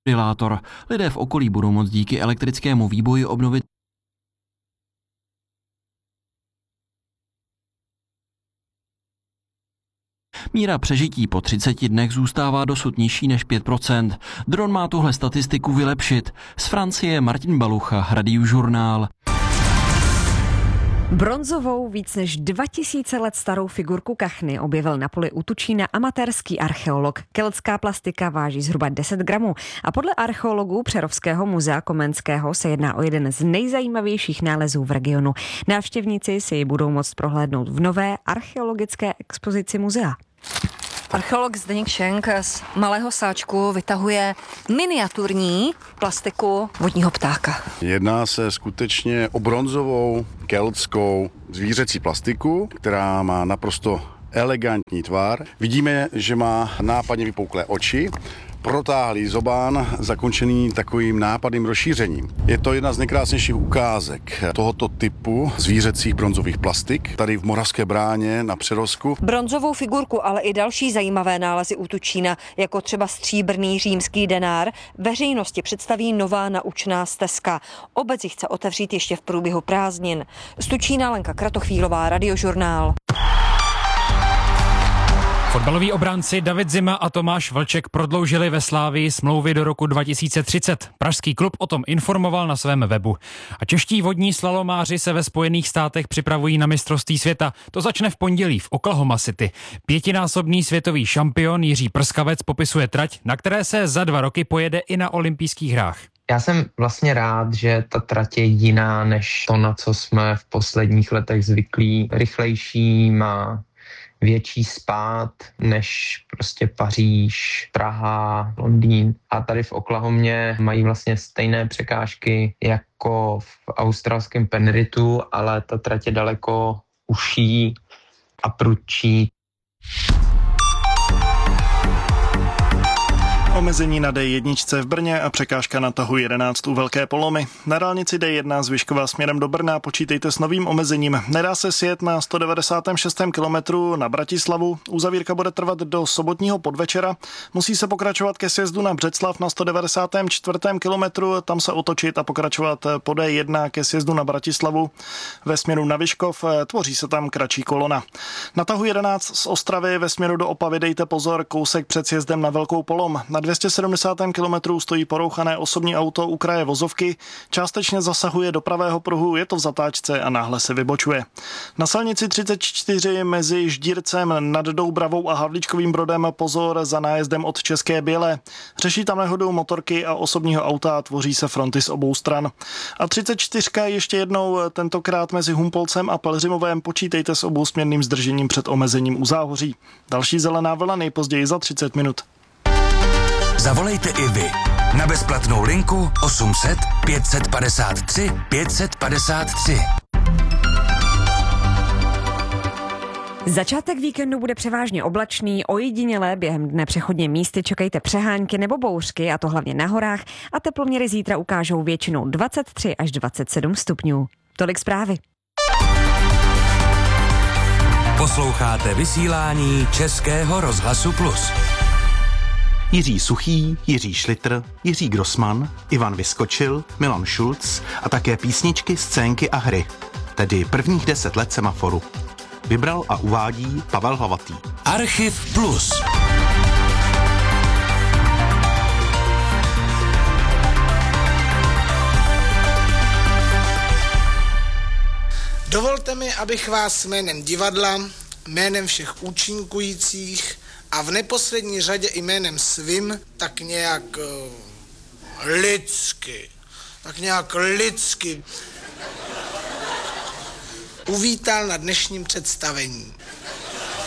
defibrilátor. Lidé v okolí budou moct díky elektrickému výboji obnovit míra přežití po 30 dnech zůstává dosud nižší než 5%. Dron má tuhle statistiku vylepšit. Z Francie Martin Balucha, Radiožurnál. Bronzovou, víc než 2000 let starou figurku kachny objevil na poli u Tučína amatérský archeolog. Keltská plastika váží zhruba 10 gramů a podle archeologů Přerovského muzea Komenského se jedná o jeden z nejzajímavějších nálezů v regionu. Návštěvníci si ji budou moct prohlédnout v nové archeologické expozici muzea. Archeolog Zdeněk Šenk z malého sáčku vytahuje miniaturní plastiku vodního ptáka. Jedná se skutečně o bronzovou keltskou zvířecí plastiku, která má naprosto elegantní tvar. Vidíme, že má nápadně vypouklé oči, protáhlý zobán, zakončený takovým nápadným rozšířením. Je to jedna z nejkrásnějších ukázek tohoto typu zvířecích bronzových plastik tady v Moravské Bráně na Přerovsku. Bronzovou figurku, ale i další zajímavé nálezy u Tučína, jako třeba stříbrný římský denár, veřejnosti představí nová naučná stezka. Obec ji chce otevřít ještě v průběhu prázdnin. Z Tučína Lenka Kratochvílová, Radiožurnál. Fotbaloví obránci David Zima a Tomáš Vlček prodloužili ve Slavii smlouvy do roku 2030. Pražský klub o tom informoval na svém webu. A čeští vodní slalomáři se ve Spojených státech připravují na mistrovství světa. To začne v pondělí v Oklahoma City. 5násobný světový šampion Jiří Prskavec popisuje trať, na které se za 2 roky pojede i na olympijských hrách. Já jsem vlastně rád, že ta trať je jiná než to, na co jsme v posledních letech zvyklí. Rychlejší, má větší spád než prostě Paříž, Praha, Londýn. A tady v Oklahomě mají vlastně stejné překážky jako v australském Penritu, ale ta trať je daleko užší a prudčí. Omezení na D1 v Brně a překážka na tahu 11 u Velké Polomy. Na dálnici D1 z Vyškova směrem do Brna počítejte s novým omezením. Nedá se sjet na 196. kilometru na Bratislavu. Uzavírka bude trvat do sobotního podvečera. Musí se pokračovat ke sjezdu na Břeclav na 194. kilometru. Tam se otočit a pokračovat po D1 ke sjezdu na Bratislavu. Ve směru na Vyškov tvoří se tam kratší kolona. Na tahu 11 z Ostravy ve směru do Opavy dejte pozor, kousek před sjezdem na Velkou Polom. Na 270. kilometru stojí porouchané osobní auto u kraje vozovky, částečně zasahuje do pravého pruhu, je to v zatáčce a náhle se vybočuje. Na silnici 34 mezi Ždírcem nad Doubravou a Havlíčkovým Brodem pozor za nájezdem od České Bělé. Řeší tam nehodu motorky a osobního auta a tvoří se fronty z obou stran. A 34 ještě jednou, tentokrát mezi Humpolcem a Pelřimovém, počítejte s obousměrným zdržením před omezením u Záhoří. Další zelená vlna nejpozději za 30 minut. Zavolejte i vy na bezplatnou linku 800 553 553. Začátek víkendu bude převážně oblačný, ojedinělé během dne přechodně místy čekejte přehánky nebo bouřky, a to hlavně na horách, a teploměry zítra ukážou většinou 23 až 27 stupňů. Tolik zprávy. Posloucháte vysílání Českého rozhlasu Plus. Jiří Suchý, Jiří Šlitr, Jiří Grossman, Ivan Vyskočil, Milan Šulc a také písničky, scénky a hry, tedy prvních 10 let Semaforu. Vybral a uvádí Pavel Hlavatý. Archiv Plus. Dovolte mi, abych vás jménem divadla, jménem všech účinkujících a v neposlední řadě i jménem svým tak nějak lidsky uvítal na dnešním představení.